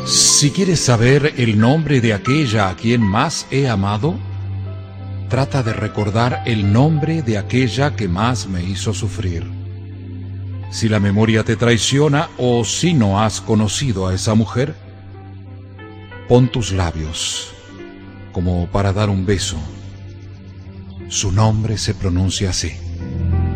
Si quieres saber el nombre de aquella a quien más he amado, trata de recordar el nombre de aquella que más me hizo sufrir. Si la memoria te traiciona o si no has conocido a esa mujer, pon tus labios como para dar un beso. Su nombre se pronuncia así.